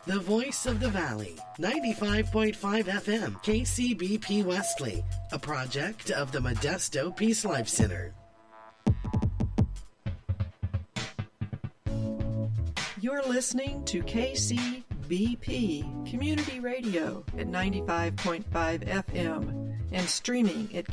The Voice of the Valley, 95.5 FM, KCBP Wesley, a project of the Modesto Peace Life Center. You're listening to KCBP Community Radio at 95.5 FM and streaming at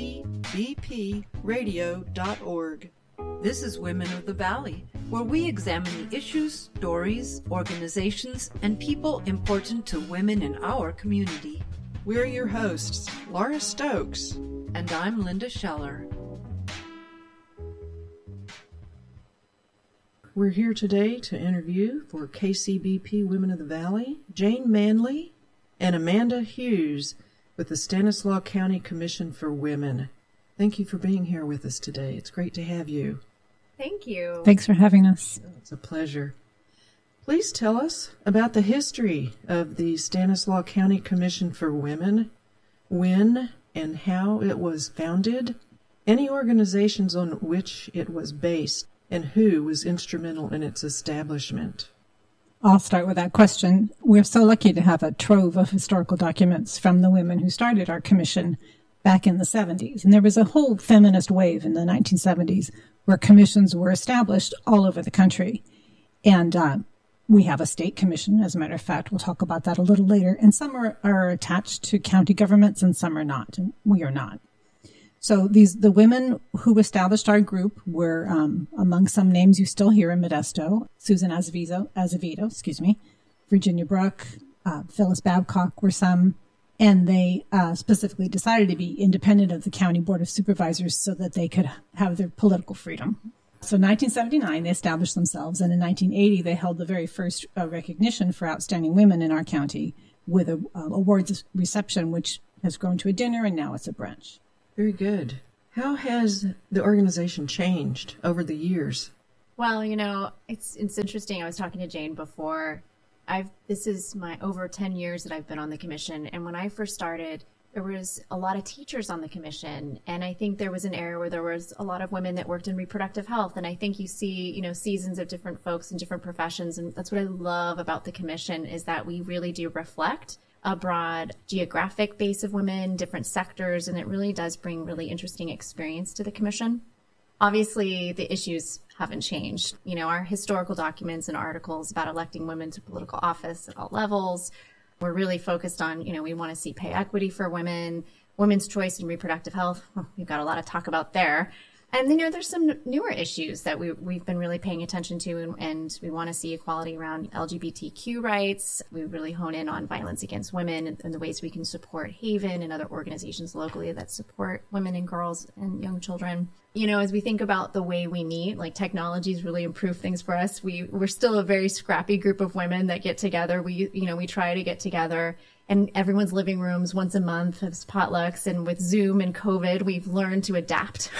kcbpradio.org. This is Women of the Valley, where we examine the issues, stories, organizations, and people important to women in our community. We're your hosts, Laura Stokes. And I'm Linda Scheller. We're here today to interview for KCBP Women of the Valley, Jane Manley and Amanda Hughes with the Stanislaus County Commission for Women. Thank you for being here with us today. It's great to have you. Thank you. Thanks for having us. It's a pleasure. Please tell us about the history of the Stanislaus County Commission for Women, when and how it was founded, any organizations on which it was based, and who was instrumental in its establishment. I'll start with that question. We're so lucky to have a trove of historical documents from the women who started our commission back in the 70s. And there was a whole feminist wave in the 1970s where commissions were established all over the country. And we have a state commission, as a matter of fact. We'll talk about that a little later. And some are attached to county governments and some are not, and we are not. So the women who established our group were, among some names you still hear in Modesto, Susan Azevedo, Virginia Brooke, Phyllis Babcock were some. And they specifically decided to be independent of the County Board of Supervisors so that they could have their political freedom. So in 1979, they established themselves, and in 1980, they held the very first recognition for outstanding women in our county with a awards reception, which has grown to a dinner, and now it's a brunch. Very good. How has the organization changed over the years? Well, it's interesting. I was talking to Jane before. This is my over 10 years that I've been on the commission. And when I first started, there was a lot of teachers on the commission. And I think there was an era where there was a lot of women that worked in reproductive health. And I think you see, seasons of different folks in different professions. And that's what I love about the commission is that we really do reflect a broad geographic base of women, different sectors. And it really does bring really interesting experience to the commission. Obviously, the issues haven't changed. Our historical documents and articles about electing women to political office at all levels. We're really focused on, we want to see pay equity for women, women's choice in reproductive health. We've got a lot of talk about there. And, there's some newer issues that we've been really paying attention to, and we want to see equality around LGBTQ rights. We really hone in on violence against women and the ways we can support Haven and other organizations locally that support women and girls and young children. As we think about the way we meet, like technology's really improved things for us. We're still a very scrappy group of women that get together. We try to get together in everyone's living rooms once a month as potlucks. And with Zoom and COVID, we've learned to adapt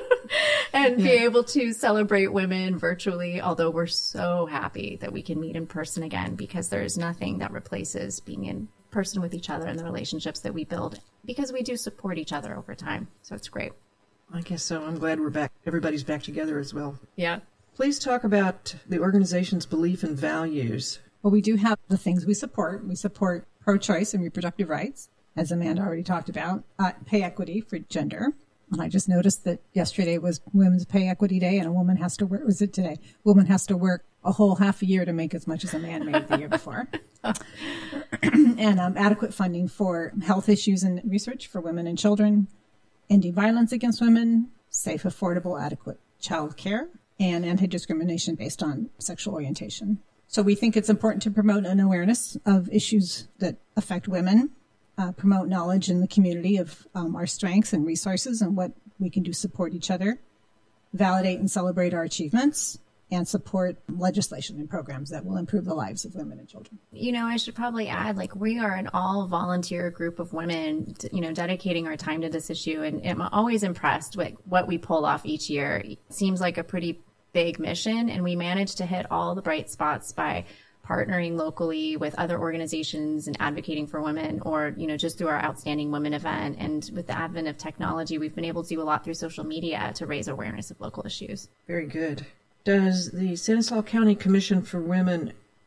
and be able to celebrate women virtually. Although we're so happy that we can meet in person again, because there is nothing that replaces being in person with each other and the relationships that we build, because we do support each other over time. So it's great. I guess so. I'm glad we're back. Everybody's back together as well. Yeah. Please talk about the organization's belief and values. Well, we do have the things we support. We support pro-choice and reproductive rights, as Amanda already talked about, pay equity for gender. And I just noticed that yesterday was Women's Pay Equity Day, and a woman has to work, was it today? Woman has to work a whole half a year to make as much as a man made the year before. And adequate funding for health issues and research for women and children, ending violence against women, safe, affordable, adequate child care, and anti-discrimination based on sexual orientation. So we think it's important to promote an awareness of issues that affect women, promote knowledge in the community of our strengths and resources and what we can do to support each other, validate and celebrate our achievements, and support legislation and programs that will improve the lives of women and children. I should probably add, we are an all-volunteer group of women, dedicating our time to this issue. And I'm always impressed with what we pull off each year. It seems like a pretty big mission, and we manage to hit all the bright spots by partnering locally with other organizations and advocating for women, or, just through our Outstanding Women event. And with the advent of technology, we've been able to do a lot through social media to raise awareness of local issues. Very good. Does the Stanislaus County Commission for Women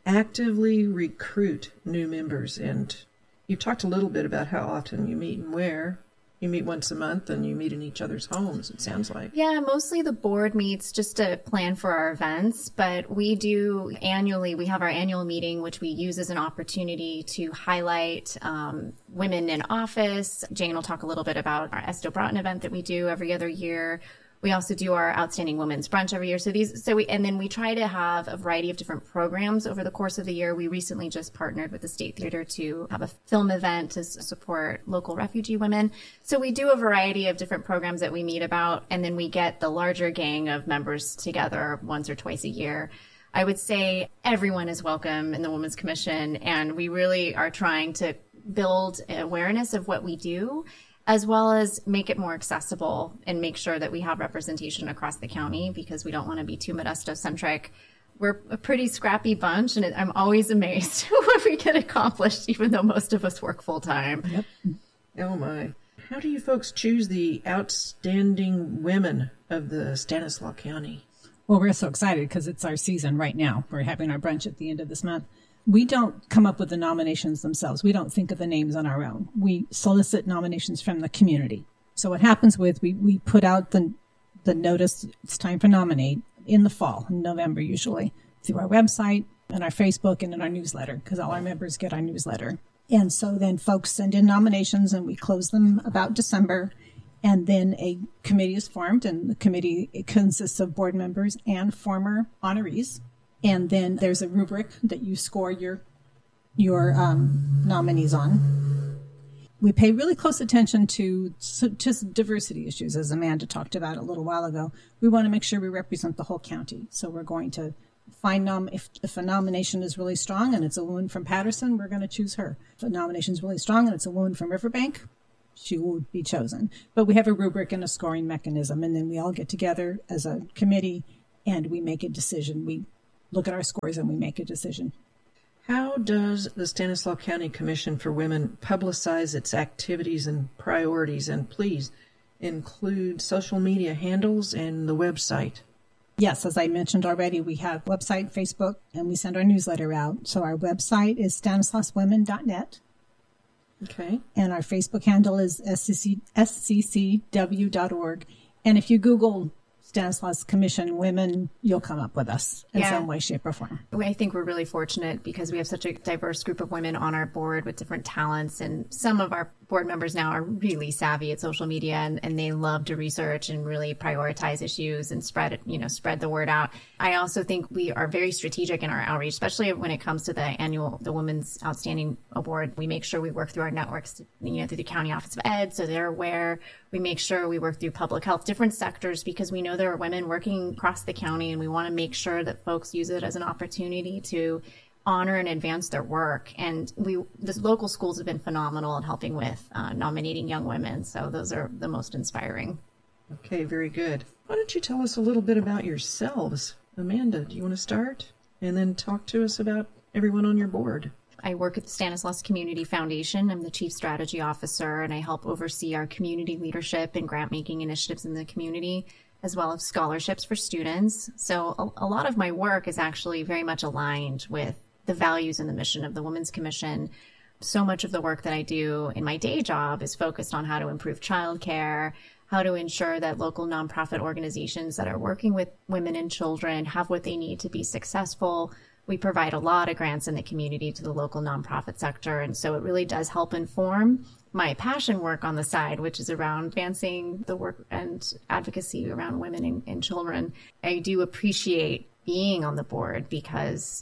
actively recruit new members? And you talked a little bit about how often you meet and where. You meet once a month and you meet in each other's homes, it sounds like. Yeah, mostly the board meets just to plan for our events, but we do annually, we have our annual meeting, which we use as an opportunity to highlight women in office. Jane will talk a little bit about our Esto Broughton event that we do every other year. We also do our Outstanding Women's Brunch every year. And then we try to have a variety of different programs over the course of the year. We recently just partnered with the State Theater to have a film event to support local refugee women. So we do a variety of different programs that we meet about, and then we get the larger gang of members together once or twice a year. I would say everyone is welcome in the Women's Commission, and we really are trying to build awareness of what we do, as well as make it more accessible and make sure that we have representation across the county, because we don't want to be too Modesto-centric. We're a pretty scrappy bunch, and I'm always amazed what we get accomplished, even though most of us work full-time. Yep. Oh, my. How do you folks choose the outstanding women of the Stanislaus County? Well, we're so excited because it's our season right now. We're having our brunch at the end of this month. We don't come up with the nominations themselves. We don't think of the names on our own. We solicit nominations from the community. So what happens with, we put out the notice, it's time to nominate, in the fall, in November usually, through our website and our Facebook and in our newsletter, because all our members get our newsletter. And so then folks send in nominations and we close them about December. And then a committee is formed, and the committee consists of board members and former honorees. And then there's a rubric that you score your nominees on. We pay really close attention to just diversity issues, as Amanda talked about a little while ago. We want to make sure we represent the whole county. So we're going to find if a nomination is really strong and it's a woman from Patterson, we're going to choose her. If a nomination is really strong and it's a woman from Riverbank, she will be chosen. But we have a rubric and a scoring mechanism, and then we all get together as a committee and we make a decision. We look at our scores and we make a decision. How does the Stanislaus County Commission for Women publicize its activities and priorities? And please include social media handles and the website. Yes, as I mentioned already, we have website, Facebook, and we send our newsletter out. So our website is stanislauswomen.net. Okay. And our Facebook handle is sccw.org. And if you Google Stanislaus Commission Women, you'll come up with us in some way, shape, or form. I think we're really fortunate because we have such a diverse group of women on our board with different talents. And some of our board members now are really savvy at social media, and they love to research and really prioritize issues and spread the word out. I also think we are very strategic in our outreach, especially when it comes to the Women's Outstanding Award. We make sure we work through our networks, through the County Office of Ed, so they're aware. We make sure we work through public health, different sectors, because we know there are women working across the county, and we want to make sure that folks use it as an opportunity to honor and advance their work. And the local schools have been phenomenal in helping with nominating young women. So those are the most inspiring. Okay, very good. Why don't you tell us a little bit about yourselves? Amanda, do you want to start? And then talk to us about everyone on your board. I work at the Stanislaus Community Foundation. I'm the Chief Strategy Officer, and I help oversee our community leadership and grant-making initiatives in the community, as well as scholarships for students. So a lot of my work is actually very much aligned with the values and the mission of the Women's Commission. So much of the work that I do in my day job is focused on how to improve childcare, how to ensure that local nonprofit organizations that are working with women and children have what they need to be successful. We provide a lot of grants in the community to the local nonprofit sector, and so it really does help inform my passion work on the side, which is around advancing the work and advocacy around women and children. I do appreciate being on the board because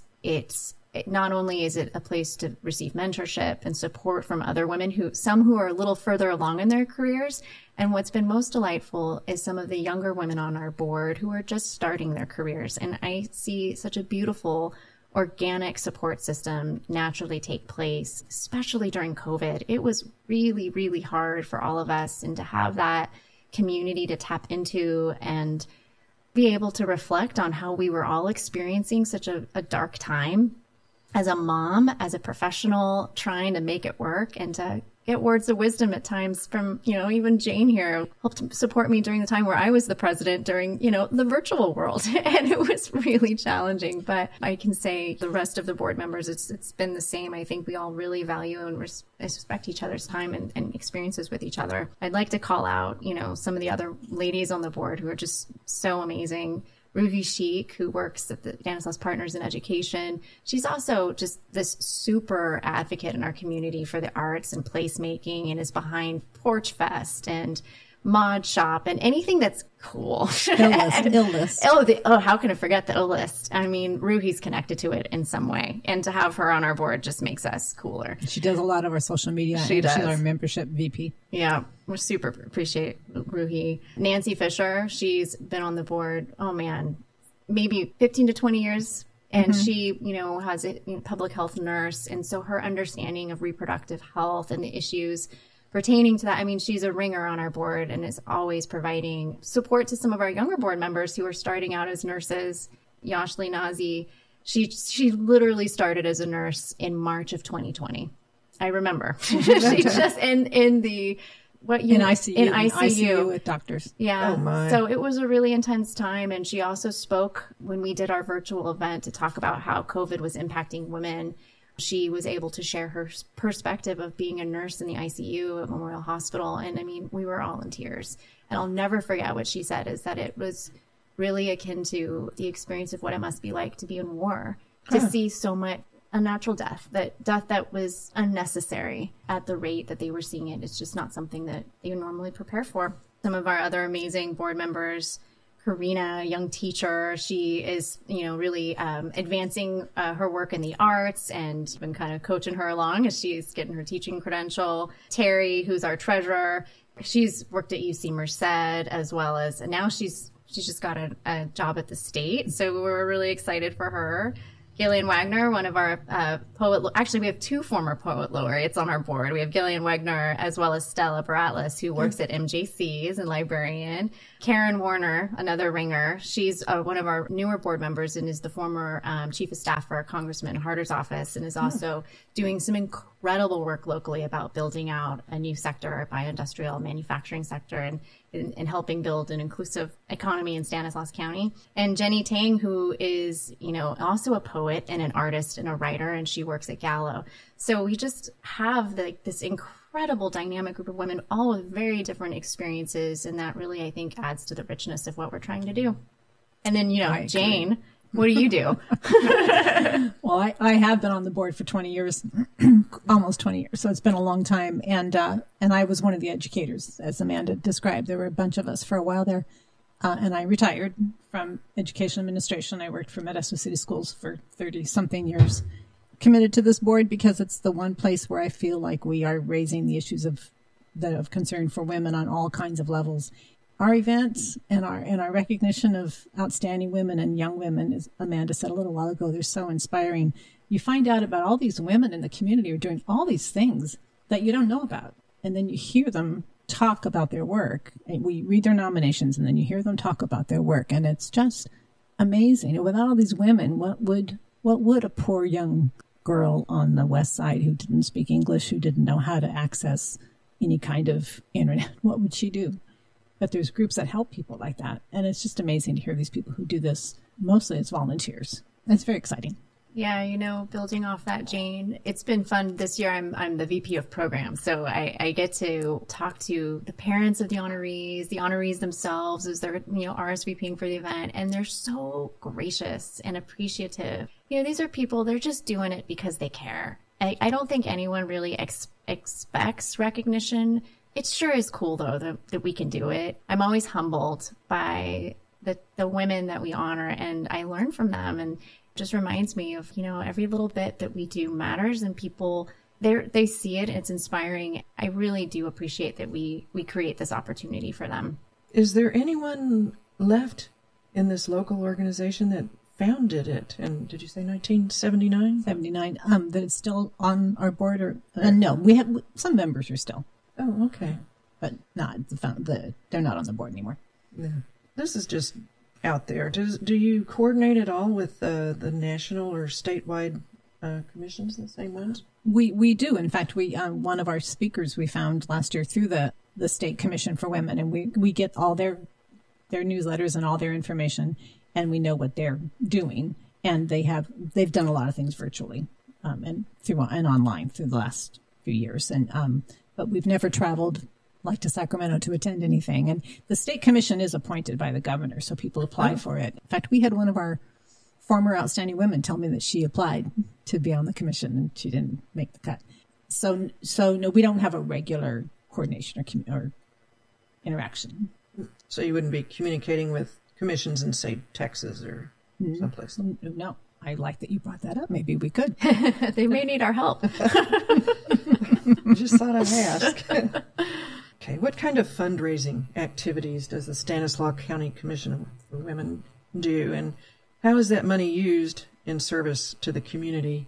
not only is it a place to receive mentorship and support from other women, some who are a little further along in their careers, and what's been most delightful is some of the younger women on our board who are just starting their careers. And I see such a beautiful organic support system naturally take place, especially during COVID. It was really, really hard for all of us, and to have that community to tap into and be able to reflect on how we were all experiencing such a dark time as a mom, as a professional, trying to make it work, and to get words of wisdom at times from, even Jane here helped support me during the time where I was the president during, the virtual world. And it was really challenging. But I can say the rest of the board members, it's been the same. I think we all really value and respect each other's time and experiences with each other. I'd like to call out, some of the other ladies on the board who are just so amazing. Ruhi Sheikh, who works at the Stanislaus Partners in Education. She's also just this super advocate in our community for the arts and placemaking, and is behind Porch Fest and Mod Shop and anything that's cool. Illist. How can I forget the Illist? I mean, Ruhi's connected to it in some way, and to have her on our board just makes us cooler. She does a lot of our social media. She's our membership VP. Yeah, we super appreciate Ruhi. Nancy Fisher, she's been on the board, maybe 15 to 20 years. And she, has a public health nurse. And so her understanding of reproductive health and the issues pertaining to that. I mean, she's a ringer on our board and is always providing support to some of our younger board members who are starting out as nurses. Yashli Nazi, she literally started as a nurse in March of 2020. I remember. She just in ICU with doctors. Yeah. Oh my. So it was a really intense time. And she also spoke when we did our virtual event to talk about how COVID was impacting women. She was able to share her perspective of being a nurse in the ICU at Memorial Hospital. And I mean, we were all in tears. And I'll never forget what she said, is that it was really akin to the experience of what it must be like to be in war, to see so much unnatural death that was unnecessary at the rate that they were seeing it. It's just not something that they would normally prepare for. Some of our other amazing board members, Karina, a young teacher, she is, really advancing her work in the arts, and been kind of coaching her along as she's getting her teaching credential. Terry, who's our treasurer, she's worked at UC Merced, as well as, and now she's just got a job at the state. So we're really excited for her. Gillian Wagner, one of our actually, we have two former poet laureates on our board. We have Gillian Wagner as well as Stella Baratlis, who works at MJC as a librarian. Karen Warner, another ringer. She's one of our newer board members and is the former chief of staff for Congressman Harder's office, and is also doing some incredible work locally about building out a new sector, a bioindustrial manufacturing sector, and helping build an inclusive economy in Stanislaus County. And Jenny Tang, who is, also a poet and an artist and a writer, and she works at Gallo. So we just have this incredible dynamic group of women, all with very different experiences. And that really, I think, adds to the richness of what we're trying to do. And then, Jane, what do you do? Well, I have been on the board for 20 years, almost 20 years. So it's been a long time. And I was one of the educators, as Amanda described. There were a bunch of us for a while there. And I retired from education administration. I worked for Modesto City Schools for 30-something years. Committed to this board because it's the one place where I feel like we are raising the issues of concern for women on all kinds of levels. Our events and our recognition of outstanding women and young women, as Amanda said a little while ago, they're so inspiring. You find out about all these women in the community who are doing all these things that you don't know about. And then you hear them talk about their work. And we read their nominations, and then you hear them talk about their work. And it's just amazing. And without all these women, what would a poor young girl on the West Side who didn't speak English, who didn't know how to access any kind of internet, what would she do? But there's groups that help people like that. And it's just amazing to hear these people who do this. Mostly it's volunteers. It's very exciting. Yeah, building off that, Jane, it's been fun. This year I'm the VP of programs. So I get to talk to the parents of the honorees themselves as they're, RSVPing for the event. And they're so gracious and appreciative. These are people, they're just doing it because they care. I don't think anyone really expects recognition. It sure is cool, though, that we can do it. I'm always humbled by the women that we honor, and I learn from them. And just reminds me of, every little bit that we do matters, and people, they see it. It's inspiring. I really do appreciate that we create this opportunity for them. Is there anyone left in this local organization that founded it? And did you say 1979? 79. That it's still on our board, or no? We have some members are still. Oh, okay. But not they're not on the board anymore. Yeah. This is just out there. Do you coordinate at all with the national or statewide commissions, the same ones? We do. In fact, we one of our speakers we found last year through the State Commission for Women, and we get all their newsletters and all their information, and we know what they're doing. And they've done a lot of things virtually and online through the last few years. And but we've never traveled like to Sacramento to attend anything. And the State Commission is appointed by the governor, so people apply for it. In fact, we had one of our former outstanding women tell me that she applied to be on the commission and she didn't make the cut. So no, we don't have a regular coordination or interaction. So you wouldn't be communicating with commissions in, say, Texas or someplace? No. I like that you brought that up. Maybe we could. They may need our help. Just thought I'd ask. Okay, what kind of fundraising activities does the Stanislaus County Commission for Women do, and how is that money used in service to the community?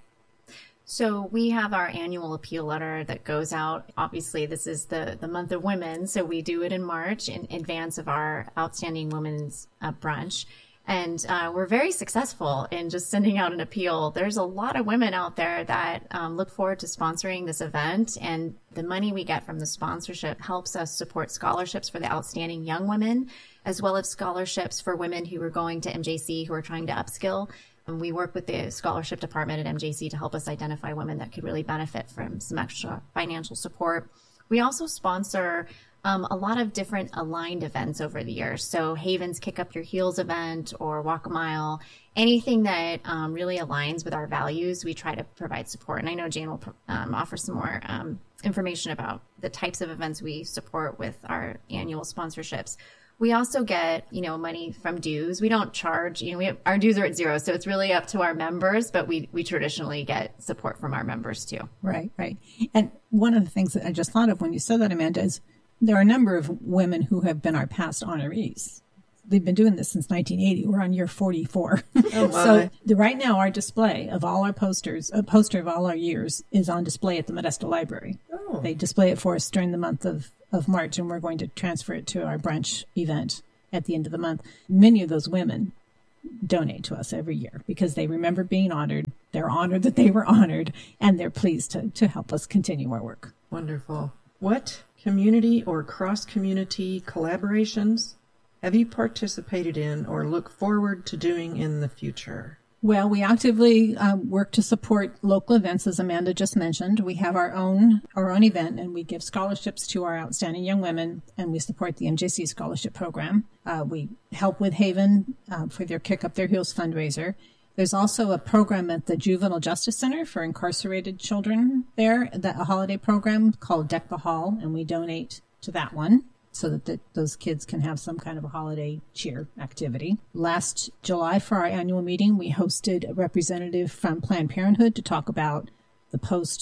So we have our annual appeal letter that goes out. Obviously, this is the month of women, so we do it in March in advance of our Outstanding Women's Brunch. And we're very successful in just sending out an appeal. There's a lot of women out there that look forward to sponsoring this event, and the money we get from the sponsorship helps us support scholarships for the outstanding young women, as well as scholarships for women who are going to MJC who are trying to upskill. And we work with the scholarship department at MJC to help us identify women that could really benefit from some extra financial support. We also sponsor a lot of different aligned events over the years. So Haven's Kick Up Your Heels event or Walk a Mile, anything that really aligns with our values, we try to provide support. And I know Jane will offer some more information about the types of events we support with our annual sponsorships. We also get, money from dues. We don't charge, our dues are at zero. So it's really up to our members, but we traditionally get support from our members too. Right. And one of the things that I just thought of when you said that, Amanda, is there are a number of women who have been our past honorees. They've been doing this since 1980. We're on year 44. Oh, So right now our display of all our posters, a poster of all our years, is on display at the Modesto Library. Oh. They display it for us during the month of March, and we're going to transfer it to our brunch event at the end of the month. Many of those women donate to us every year because they remember being honored. They're honored that they were honored, and they're pleased to help us continue our work. Wonderful. What community or cross-community collaborations have you participated in or look forward to doing in the future? Well, we actively work to support local events, as Amanda just mentioned. We have our own event, and we give scholarships to our outstanding young women, and we support the MJC scholarship program. We help with Haven for their Kick Up Their Heels fundraiser. There's also a program at the Juvenile Justice Center for incarcerated children there, a holiday program called Deck the Hall, and we donate to that one so that those kids can have some kind of a holiday cheer activity. Last July, for our annual meeting, we hosted a representative from Planned Parenthood to talk about the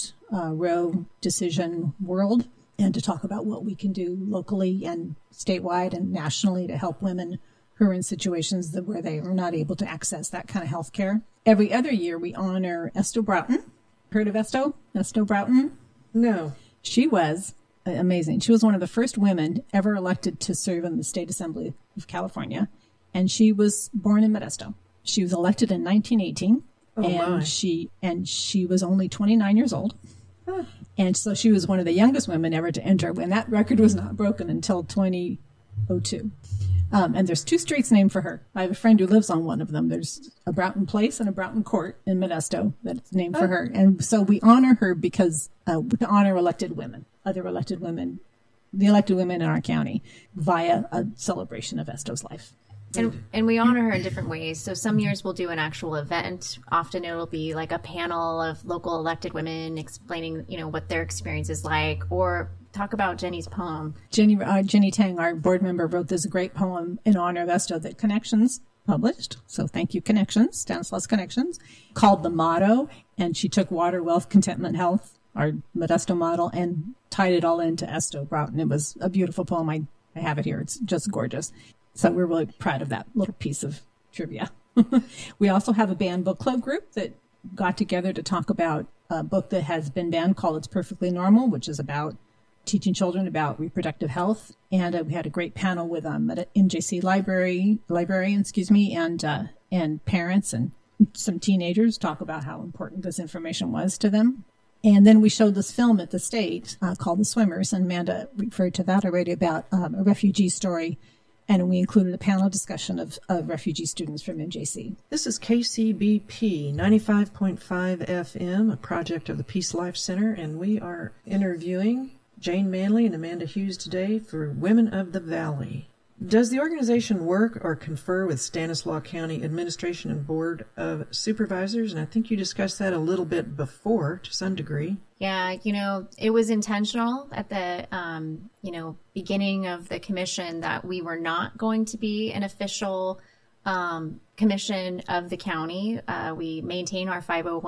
post-Roe decision world and to talk about what we can do locally and statewide and nationally to help women who are in situations where they are not able to access that kind of health care. Every other year, we honor Esto Broughton. Heard of Esto? Esto Broughton? No. She was amazing. She was one of the first women ever elected to serve in the State Assembly of California, and she was born in Modesto. She was elected in 1918, and she was only 29 years old. Huh. And so she was one of the youngest women ever to enter, and that record was not broken until 2002. And there's 2 streets named for her. I have a friend who lives on one of them. There's a Broughton Place and a Broughton Court in Modesto that's named for her. And so we honor her because to honor elected women, the elected women in our county via a celebration of Esto's life. And we honor her in different ways. So some years we'll do an actual event. Often it'll be like a panel of local elected women explaining, what their experience is like, or talk about Jenny's poem. Jenny Tang, our board member, wrote this great poem in honor of Esto that Connections published. So thank you, Connections, Stanislaus Connections, called The Motto. And she took water, wealth, contentment, health, our Modesto model, and tied it all into Esto Broughton. It was a beautiful poem. I have it here. It's just gorgeous. So we're really proud of that little piece of trivia. We also have a banned book club group that got together to talk about a book that has been banned called It's Perfectly Normal, which is about teaching children about reproductive health. And we had a great panel with MJC librarian, and parents, and some teenagers talk about how important this information was to them. And then we showed this film at the state called The Swimmers, and Amanda referred to that already, about a refugee story. And we included a panel discussion of refugee students from MJC. This is KCBP 95.5 FM, a project of the Peace Life Center, and we are interviewing Jane Manley and Amanda Hughes today for Women of the Valley. Does the organization work or confer with Stanislaus County Administration and Board of Supervisors? And I think you discussed that a little bit before, to some degree. Yeah, it was intentional at the, beginning of the commission that we were not going to be an official commission of the county. We maintain our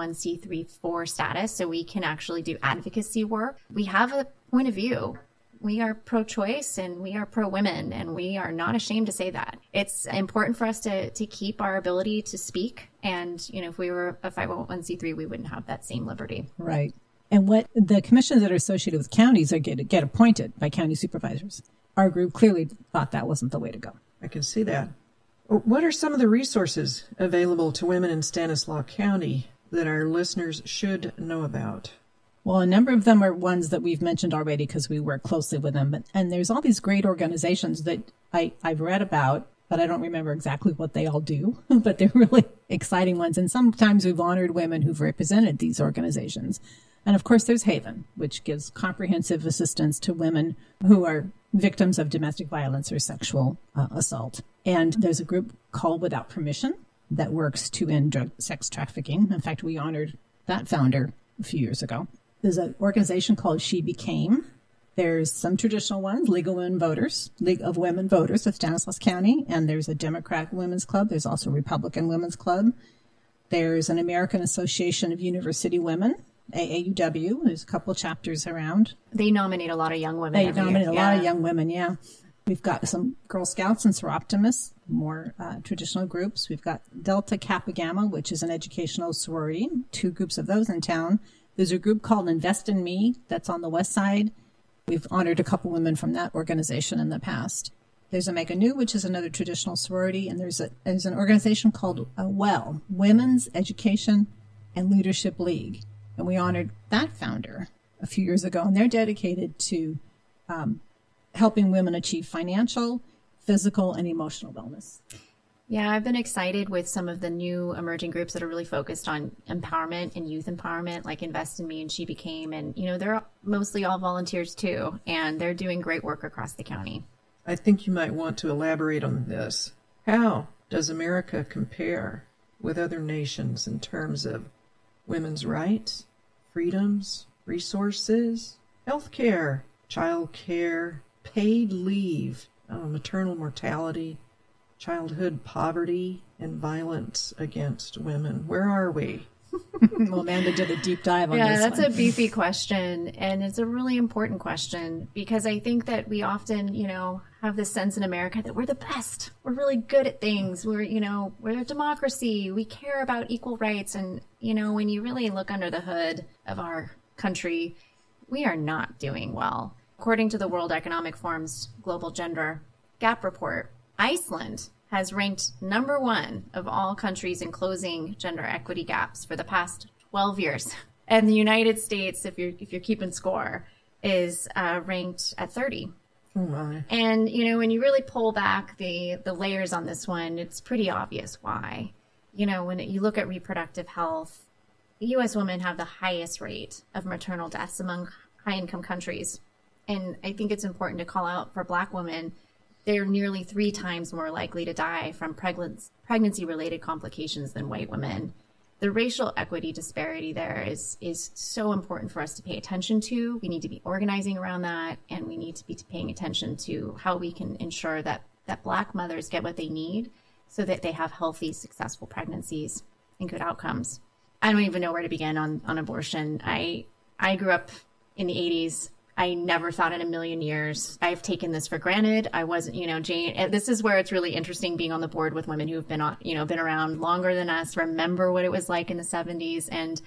501c3 status, so we can actually do advocacy work. We have a point of view. We are pro-choice and we are pro-women, and we are not ashamed to say that. It's important for us to keep our ability to speak. And, if we were a 501c3, we wouldn't have that same liberty. Right. And what the commissions that are associated with counties are get appointed by county supervisors. Our group clearly thought that wasn't the way to go. I can see that. What are some of the resources available to women in Stanislaus County that our listeners should know about? Well, a number of them are ones that we've mentioned already because we work closely with them. And there's all these great organizations that I've read about, but I don't remember exactly what they all do. But they're really exciting ones. And sometimes we've honored women who've represented these organizations. And of course, there's Haven, which gives comprehensive assistance to women who are victims of domestic violence or sexual assault. And there's a group called Without Permission that works to end sex trafficking. In fact, we honored that founder a few years ago. There's an organization called She Became. There's some traditional ones, League of Women Voters with Stanislaus County, and there's a Democrat Women's Club. There's also a Republican Women's Club. There's an American Association of University Women, AAUW. There's a couple chapters around. They nominate a lot of young women. They nominate a lot of young women, yeah. We've got some Girl Scouts and Seroptimists, more traditional groups. We've got Delta Kappa Gamma, which is an educational sorority, 2 groups of those in town. There's a group called Invest in Me that's on the west side. We've honored a couple women from that organization in the past. There's Omega Nu, which is another traditional sorority, and there's an organization called WELL, Women's Education and Leadership League. And we honored that founder a few years ago, and they're dedicated to helping women achieve financial, physical, and emotional wellness. Yeah, I've been excited with some of the new emerging groups that are really focused on empowerment and youth empowerment, like Invest in Me and She Became. And, they're mostly all volunteers too, and they're doing great work across the county. I think you might want to elaborate on this. How does America compare with other nations in terms of women's rights, freedoms, resources, health care, child care, paid leave, maternal mortality, childhood poverty, and violence against women? Where are we? Well, Amanda did a deep dive on this one. Yeah, that's a beefy question, and it's a really important question because I think that we often, have this sense in America that we're the best. We're really good at things. We're a democracy. We care about equal rights, and when you really look under the hood of our country, we are not doing well. According to the World Economic Forum's Global Gender Gap Report, Iceland has ranked number 1 of all countries in closing gender equity gaps for the past 12 years. And the United States, if you're keeping score, is ranked at 30. Oh my. And, when you really pull back the layers on this one, it's pretty obvious why. When you look at reproductive health, U.S. women have the highest rate of maternal deaths among high-income countries. And I think it's important to call out for Black women, they're nearly 3 times more likely to die from pregnancy-related complications than white women. The racial equity disparity there is so important for us to pay attention to. We need to be organizing around that, and we need to be paying attention to how we can ensure that Black mothers get what they need so that they have healthy, successful pregnancies and good outcomes. I don't even know where to begin on abortion. I grew up in the 80s. I never thought in a million years. I've taken this for granted. I wasn't, Jane, this is where it's really interesting being on the board with women who've been on, been around longer than us, remember what it was like in the 70s. And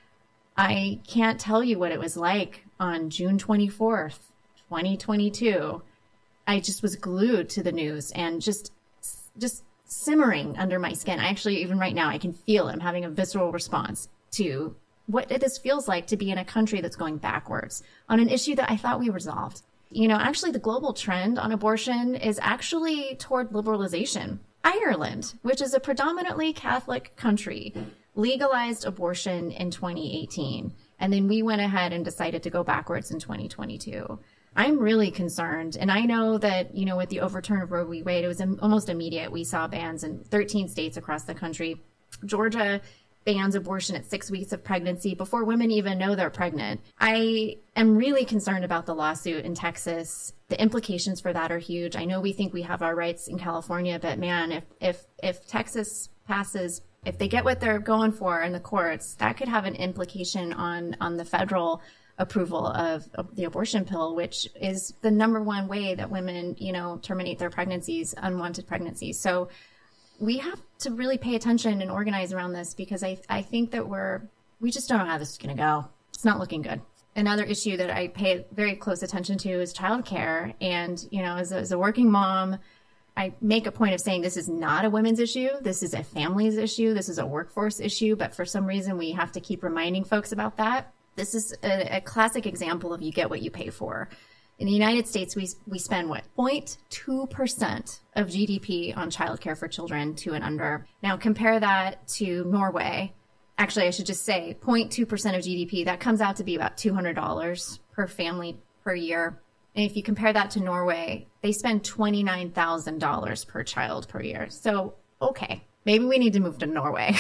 I can't tell you what it was like on June 24th, 2022. I just was glued to the news and just simmering under my skin. I actually, even right now, I can feel it. I'm having a visceral response to what this feels like to be in a country that's going backwards on an issue that I thought we resolved. You know, actually the global trend on abortion is actually toward liberalization. Ireland, which is a predominantly Catholic country, legalized abortion in 2018. And then we went ahead and decided to go backwards in 2022. I'm really concerned. And I know that, you know, with the overturn of Roe v. Wade, it was almost immediate. We saw bans in 13 states across the country. Georgia bans abortion at 6 weeks of pregnancy before women even know they're pregnant. I am really concerned about the lawsuit in Texas. The implications for that are huge. I know we think we have our rights in California, but man, if Texas passes, if they get what they're going for in the courts, that could have an implication on the federal approval of the abortion pill, which is the number one way that women, you know, terminate their pregnancies, unwanted pregnancies. So we have to really pay attention and organize around this, because I think that we just don't know how this is going to go. It's not looking good. Another issue that I pay very close attention to is childcare. And, you know, as a working mom, I make a point of saying this is not a women's issue. This is a family's issue. This is a workforce issue. But for some reason, we have to keep reminding folks about that. This is a classic example of you get what you pay for. In the United States, we spend, 0.2% of GDP on childcare for children 2 and under. Now, compare that to Norway. Actually, I should just say 0.2% of GDP. That comes out to be about $200 per family per year. And if you compare that to Norway, they spend $29,000 per child per year. So, okay, maybe we need to move to Norway.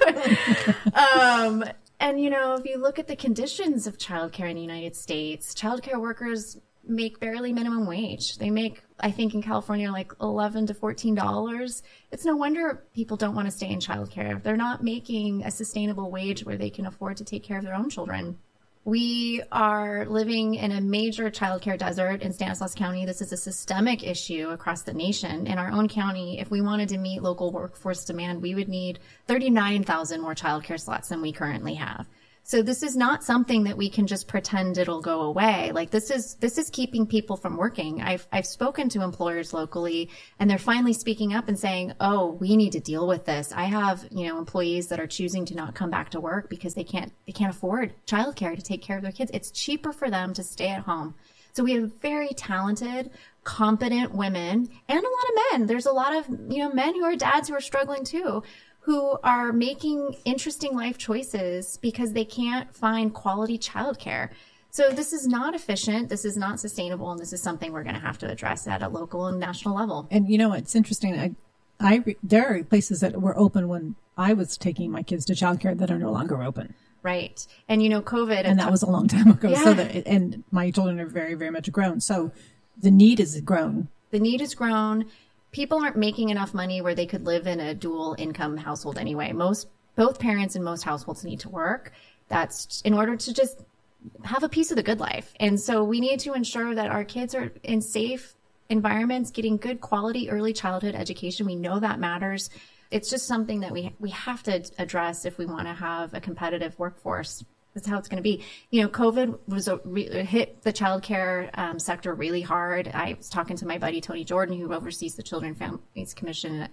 And, you know, if you look at the conditions of childcare in the United States, childcare workers make barely minimum wage. They make, I think in California, like $11 to $14. It's no wonder people don't want to stay in childcare. They're not making a sustainable wage where they can afford to take care of their own children. We are living in a major childcare desert in Stanislaus County. This is a systemic issue across the nation. In our own county, if we wanted to meet local workforce demand, we would need 39,000 more childcare slots than we currently have. So this is not something that we can just pretend it'll go away. Like this is keeping people from working. I've spoken to employers locally, and they're finally speaking up and saying, "Oh, we need to deal with this." I have, you know, employees that are choosing to not come back to work because they can't afford childcare to take care of their kids. It's cheaper for them to stay at home. So we have very talented, competent women and a lot of men. There's a lot of, you know, men who are dads who are struggling too, who are making interesting life choices because they can't find quality childcare. So this is not efficient, this is not sustainable, and this is something we're going to have to address at a local and national level. And you know, it's interesting. There are places that were open when I was taking my kids to childcare that are no longer open. Right. And you know, COVID. And that was a long time ago. Yeah. So and my children are very, very much grown. So the need is grown. The need is grown. People aren't making enough money where they could live in a dual income household anyway. Both parents in most households need to work. That's in order to just have a piece of the good life. And so we need to ensure that our kids are in safe environments, getting good quality early childhood education. We know that matters. It's just something that we have to address if we want to have a competitive workforce. That's how it's going to be. You know, COVID hit the childcare sector really hard. I was talking to my buddy, Tony Jordan, who oversees the Children Families Commission,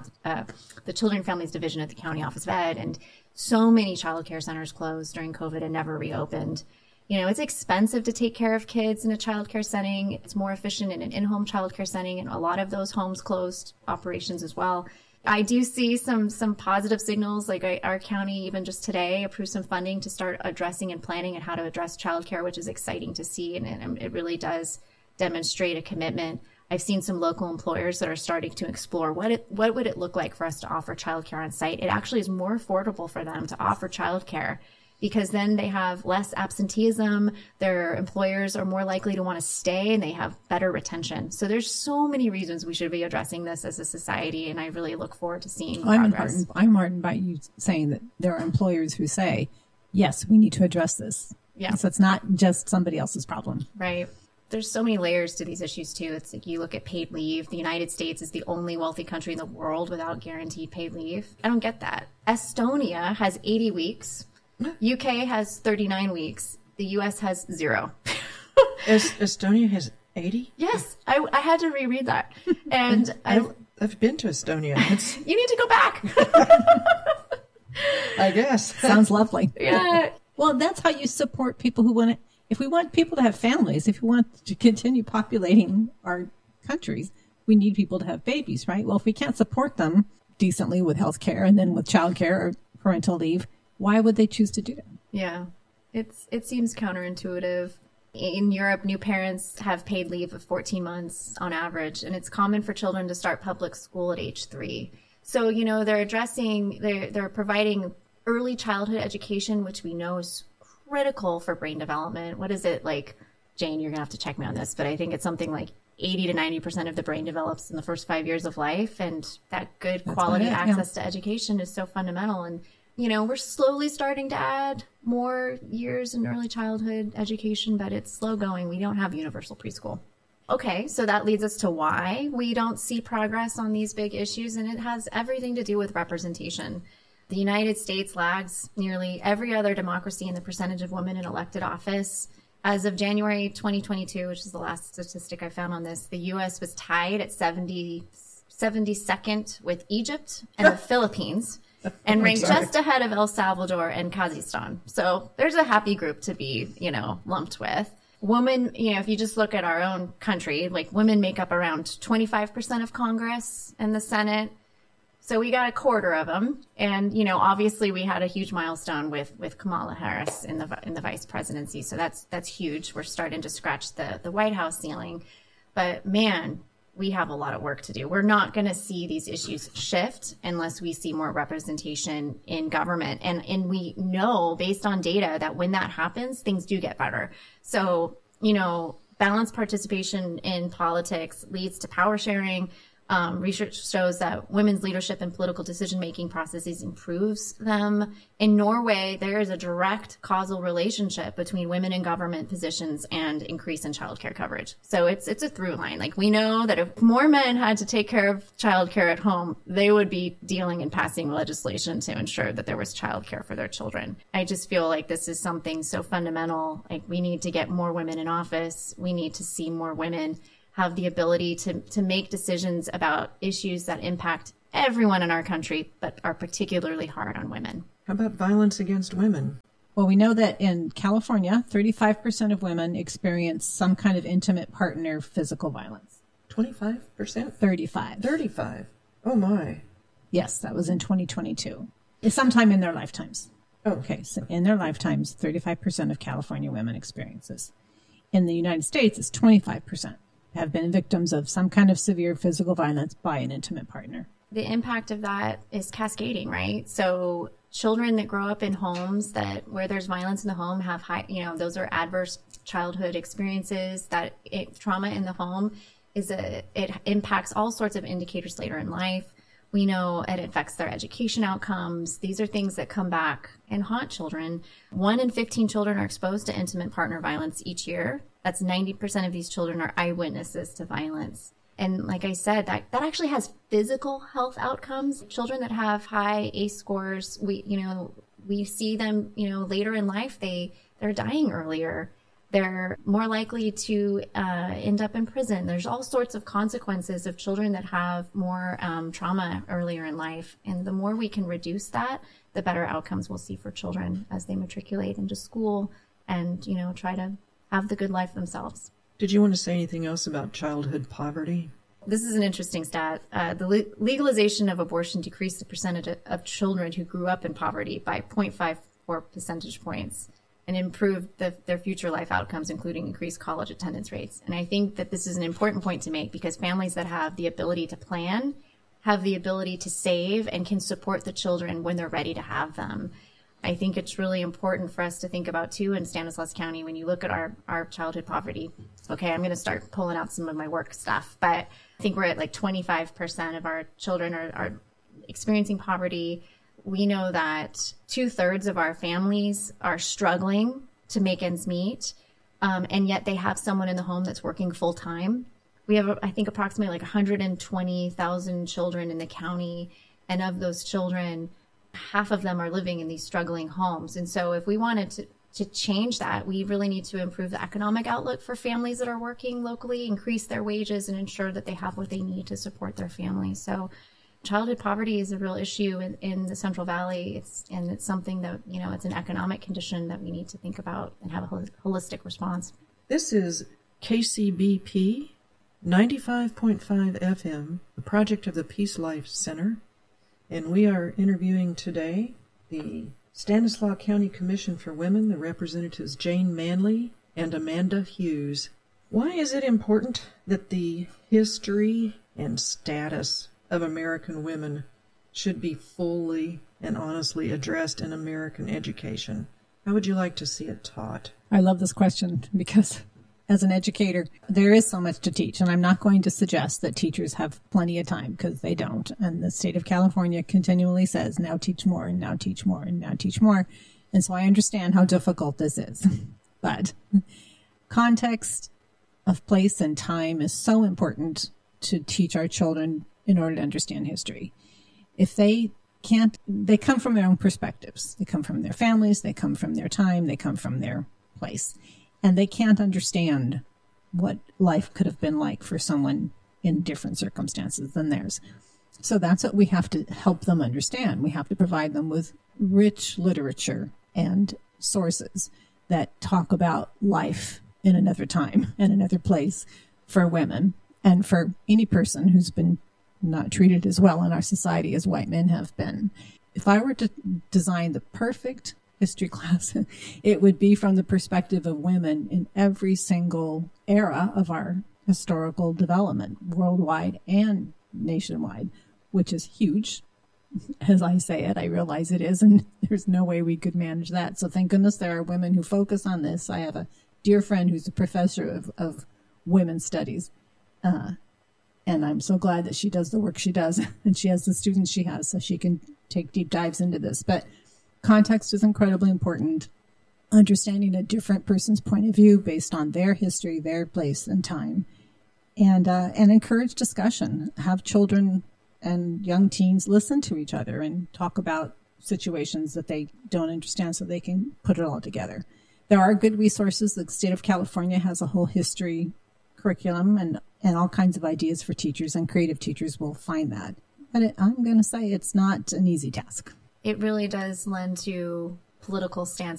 the Children Families Division at the County Office of Ed. And so many childcare centers closed during COVID and never reopened. You know, it's expensive to take care of kids in a childcare setting. It's more efficient in an in-home childcare setting. And a lot of those homes closed operations as well. I do see some positive signals, like our county, even just today, approved some funding to start addressing and planning and how to address childcare, which is exciting to see. And it really does demonstrate a commitment. I've seen some local employers that are starting to explore what would it look like for us to offer childcare on site. It actually is more affordable for them to offer childcare, because then they have less absenteeism, their employers are more likely to want to stay, and they have better retention. So there's so many reasons we should be addressing this as a society, and I really look forward to seeing progress. I'm heartened by you saying that there are employers who say, yes, we need to address this. Yeah. So it's not just somebody else's problem. Right. There's so many layers to these issues too. It's like you look at paid leave. The United States is the only wealthy country in the world without guaranteed paid leave. I don't get that. Estonia has 80 weeks. UK has 39 weeks. The US has 0. Estonia has 80? Yes. I had to reread that. And I I've been to Estonia. You need to go back. I guess. Sounds lovely. Yeah. Well, that's how you support people who want to. If we want people to have families, if we want to continue populating our countries, we need people to have babies, right? Well, if we can't support them decently with health care and then with child care or parental leave, why would they choose to do that? Yeah. It seems counterintuitive. In Europe, new parents have paid leave of 14 months on average, and it's common for children to start public school at age 3. So, they're providing early childhood education, which we know is critical for brain development. What is it like, Jane, you're going to have to check me on this, but I think it's something like 80 to 90% of the brain develops in the first 5 years of life. And that good quality access to education is so fundamental. And, we're slowly starting to add more years in early childhood education, but it's slow going. We don't have universal preschool. Okay, so that leads us to why we don't see progress on these big issues, and it has everything to do with representation. The United States lags nearly every other democracy in the percentage of women in elected office. As of January 2022, which is the last statistic I found on this, the U.S. was tied at 72nd with Egypt and the Philippines, and ranked just ahead of El Salvador and Kazakhstan. So there's a happy group to be, lumped with. Women, if you just look at our own country, like women make up around 25% of Congress and the Senate. So we got a quarter of them. And, obviously we had a huge milestone with Kamala Harris in the vice presidency. So that's huge. We're starting to scratch the White House ceiling. But man, we have a lot of work to do. We're not going to see these issues shift unless we see more representation in government. And we know based on data that when that happens, things do get better. So, balanced participation in politics leads to power sharing. Research shows that women's leadership in political decision-making processes improves them. In Norway, there is a direct causal relationship between women in government positions and increase in childcare coverage. So it's a through line. Like, we know that if more men had to take care of childcare at home, they would be dealing and passing legislation to ensure that there was childcare for their children. I just feel like this is something so fundamental. Like, we need to get more women in office. We need to see more women have the ability to make decisions about issues that impact everyone in our country, but are particularly hard on women. How about violence against women? Well, we know that in California, 35% of women experience some kind of intimate partner physical violence. 25%? 35. Oh, my. Yes, that was in 2022. It's sometime in their lifetimes. Oh. Okay, so in their lifetimes, 35% of California women experience this. In the United States, it's 25%. Have been victims of some kind of severe physical violence by an intimate partner. The impact of that is cascading, right? So children that grow up in homes where there's violence in the home have high, those are adverse childhood experiences. Trauma in the home it impacts all sorts of indicators later in life. We know it affects their education outcomes. These are things that come back and haunt children. 1 in 15 children are exposed to intimate partner violence each year. That's 90% of these children are eyewitnesses to violence. And like I said, that actually has physical health outcomes. Children that have high ACE scores, we see them, later in life, they're dying earlier. They're more likely to end up in prison. There's all sorts of consequences of children that have more trauma earlier in life. And the more we can reduce that, the better outcomes we'll see for children as they matriculate into school and, try to have the good life themselves. Did you want to say anything else about childhood poverty? This is an interesting stat. The legalization of abortion decreased the percentage of children who grew up in poverty by 0.54 percentage points and improved their future life outcomes, including increased college attendance rates. And I think that this is an important point to make because families that have the ability to plan have the ability to save and can support the children when they're ready to have them. I think it's really important for us to think about, too, in Stanislaus County, when you look at our childhood poverty. Okay, I'm going to start pulling out some of my work stuff, but I think we're at like 25% of our children are experiencing poverty. We know that 2/3 of our families are struggling to make ends meet, and yet they have someone in the home that's working full time. We have, I think, approximately like 120,000 children in the county, and of those children, half of them are living in these struggling homes. And so if we wanted to change that, we really need to improve the economic outlook for families that are working locally, increase their wages, and ensure that they have what they need to support their families. So childhood poverty is a real issue in the Central Valley. It's something that, it's an economic condition that we need to think about and have a holistic response. This is KCBP 95.5 FM, the project of the Peace Life Center. And we are interviewing today the Stanislaus County Commission for Women, the representatives Jane Manley and Amanda Hughes. Why is it important that the history and status of American women should be fully and honestly addressed in American education? How would you like to see it taught? I love this question because as an educator, there is so much to teach, and I'm not going to suggest that teachers have plenty of time, because they don't. And the state of California continually says, now teach more, and now teach more, and now teach more. And so I understand how difficult this is. But context of place and time is so important to teach our children in order to understand history. If they can't, they come from their own perspectives. They come from their families, they come from their time, they come from their place. And they can't understand what life could have been like for someone in different circumstances than theirs. So that's what we have to help them understand. We have to provide them with rich literature and sources that talk about life in another time and another place for women and for any person who's been not treated as well in our society as white men have been. If I were to design the perfect history class, it would be from the perspective of women in every single era of our historical development, worldwide and nationwide, which is huge. As I say it, I realize it is, and there's no way we could manage that. So thank goodness there are women who focus on this. I have a dear friend who's a professor of women's studies, and I'm so glad that she does the work she does, and she has the students she has, so she can take deep dives into this. But context is incredibly important. Understanding a different person's point of view based on their history, their place and time, and encourage discussion. Have children and young teens listen to each other and talk about situations that they don't understand so they can put it all together. There are good resources. The state of California has a whole history curriculum and all kinds of ideas for teachers, and creative teachers will find that. But I'm going to say it's not an easy task. It really does lend to political stance